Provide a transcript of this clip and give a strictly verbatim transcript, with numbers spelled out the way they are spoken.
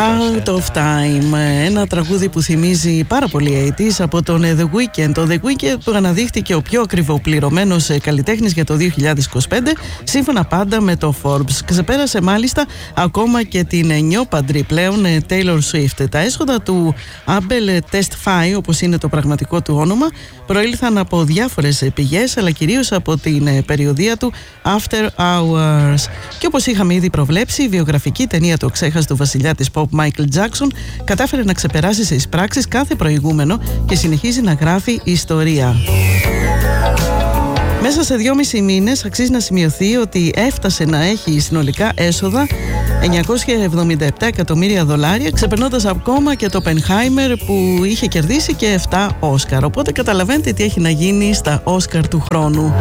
Out of Time, ένα τραγούδι που θυμίζει πάρα πολύ ογδόντα από τον The Weeknd. Το The Weeknd που αναδείχθηκε ο πιο ακριβοπληρωμένος καλλιτέχνης για το δύο χιλιάδες είκοσι πέντε, σύμφωνα πάντα με το Forbes. Ξεπέρασε μάλιστα ακόμα και την νιόπαντρη πλέον Taylor Swift. Τα έσοδα του Abel Tesfaye, όπως είναι το πραγματικό του όνομα, προήλθαν από διάφορες πηγές, αλλά κυρίως από την περιοδεία του After Hours. Και όπως είχαμε ήδη προβλέψει, η βιογραφική ταινία του ξέχαστου βασιλιά της pop Michael Jackson κατάφερε να ξεπεράσει σε εισπράξεις κάθε προηγούμενο και συνεχίζει να γράφει ιστορία. Μέσα σε δυόμισι μήνες αξίζει να σημειωθεί ότι έφτασε να έχει συνολικά έσοδα εννιακόσια εβδομήντα επτά εκατομμύρια δολάρια, ξεπερνώντας ακόμα και το Oppenheimer που είχε κερδίσει και επτά Όσκαρ. Οπότε καταλαβαίνετε τι έχει να γίνει στα Όσκαρ του χρόνου.